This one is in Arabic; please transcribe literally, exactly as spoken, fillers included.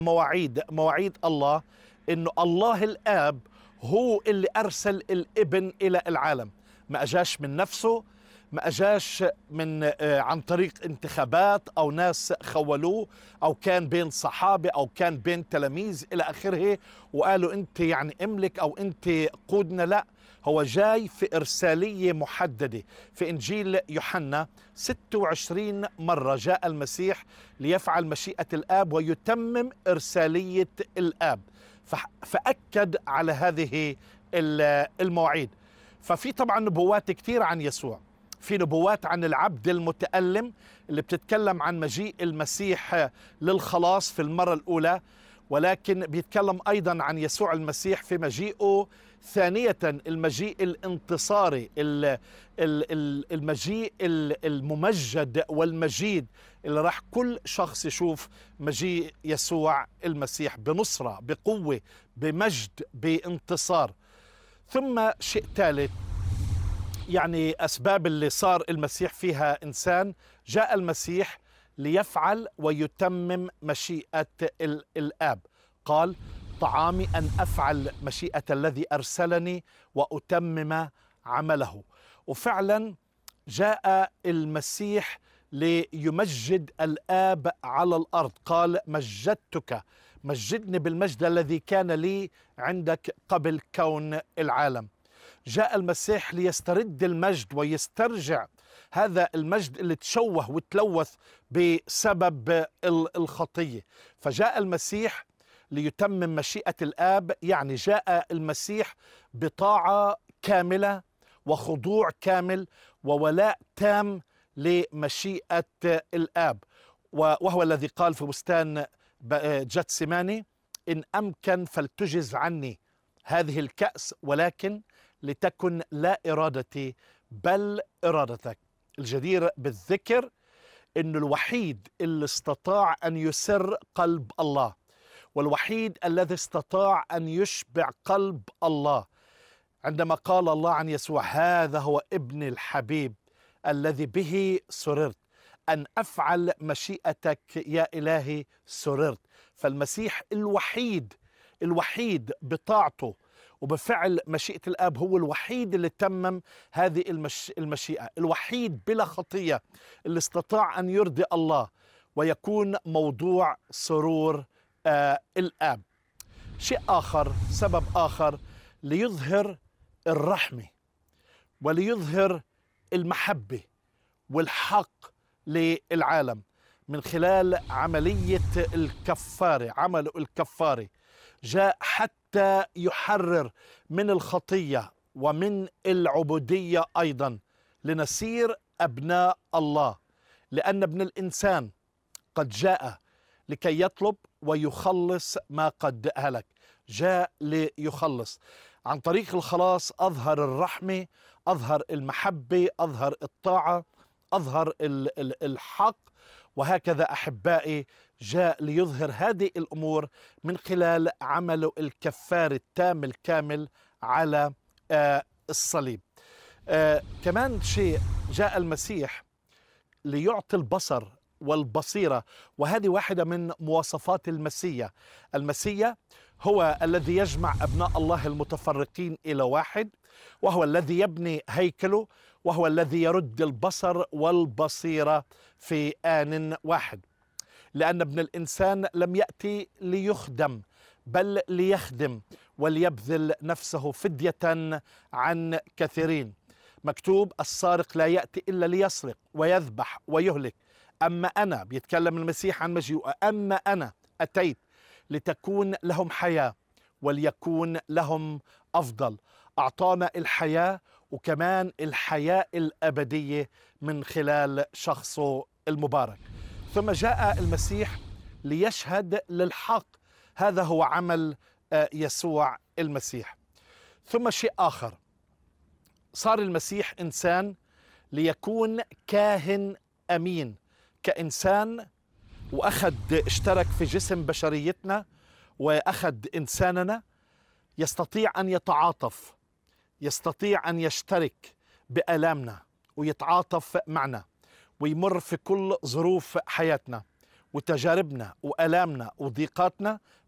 مواعيد مواعيد الله، انه الله الاب هو اللي ارسل الابن الى العالم. ما اجاش من نفسه، ما اجاش من آه، عن طريق انتخابات او ناس خولوه، او كان بين صحابه او كان بين تلاميذ الى اخره وقالوا انت يعني املك او انت قودنا. لا، هو جاي في ارساليه محدده. في انجيل يوحنا ستة وعشرين مره جاء المسيح ليفعل مشيئه الاب ويتمم ارساليه الاب، فح- فاكد على هذه ال- المواعيد. ففي طبعا نبوات كثير عن يسوع. في نبوات عن العبد المتألم اللي بتتكلم عن مجيء المسيح للخلاص في المرة الأولى، ولكن بيتكلم أيضا عن يسوع المسيح في مجيئه ثانية، المجيء الانتصاري، ال- ال- ال- المجيء ال- الممجد والمجيد، اللي راح كل شخص يشوف مجيء يسوع المسيح بنصرة، بقوة، بمجد، بانتصار. ثم شيء ثالث، يعني أسباب اللي صار المسيح فيها إنسان. جاء المسيح ليفعل ويتمم مشيئة ال- الآب. قال: طعامي أن أفعل مشيئة الذي أرسلني وأتمم عمله. وفعلا جاء المسيح ليمجد الآب على الأرض. قال: مجدتك، مجدني بالمجد الذي كان لي عندك قبل كون العالم. جاء المسيح ليسترد المجد ويسترجع هذا المجد اللي تشوه وتلوث بسبب ال- الخطية. فجاء المسيح ليتمم مشيئة الآب، يعني جاء المسيح بطاعة كاملة وخضوع كامل وولاء تام لمشيئة الآب. وهو الذي قال في بستان جتسماني: إن أمكن فلتجز عني هذه الكأس، ولكن لتكن لا إرادتي بل إرادتك. الجدير بالذكر إنه الوحيد اللي استطاع أن يسر قلب الله، والوحيد الذي استطاع أن يشبع قلب الله، عندما قال الله عن يسوع: هذا هو ابن الحبيب الذي به سررت، أن أفعل مشيئتك يا إلهي سررت. فالمسيح الوحيد الوحيد بطاعته وبفعل مشيئة الآب هو الوحيد اللي تمم هذه المش... المشيئة، الوحيد بلا خطية اللي استطاع أن يرضي الله ويكون موضوع سرور آه الآب. شيء آخر، سبب آخر، ليظهر الرحمة وليظهر المحبة والحق للعالم من خلال عملية الكفارة. عمل الكفارة جاء حتى يحرر من الخطية ومن العبودية أيضا، لنصير أبناء الله، لأن ابن الإنسان قد جاء لكي يطلب ويخلص ما قد هلك. جاء ليخلص. عن طريق الخلاص أظهر الرحمة، أظهر المحبة، أظهر الطاعة، أظهر ال- ال- الحق. وهكذا أحبائي جاء ليظهر هذه الأمور من خلال عمله الكفار التام الكامل على آه، الصليب. آه، كمان شيء، جاء المسيح ليعطي البصر والبصيرة، وهذه واحدة من مواصفات المسيا. المسيا هو الذي يجمع أبناء الله المتفرقين إلى واحد، وهو الذي يبني هيكله، وهو الذي يرد البصر والبصيرة في آن واحد. لأن ابن الإنسان لم يأتي ليخدم بل ليخدم وليبذل نفسه فدية عن كثيرين. مكتوب: السارق لا يأتي إلا ليسرق ويذبح ويهلك، أما أنا، بيتكلم المسيح عن مجيئه، أما أنا أتيت لتكون لهم حياة وليكون لهم أفضل. أعطانا الحياة وكمان الحياة الأبدية من خلال شخصه المبارك. ثم جاء المسيح ليشهد للحق. هذا هو عمل آه، يسوع المسيح. ثم شيء آخر، صار المسيح إنسان ليكون كاهن أمين كإنسان، وأخذ اشترك في جسم بشريتنا وأخذ إنساننا، يستطيع أن يتعاطف، يستطيع أن يشترك بآلامنا ويتعاطف معنا ويمر في كل ظروف حياتنا وتجاربنا وآلامنا وضيقاتنا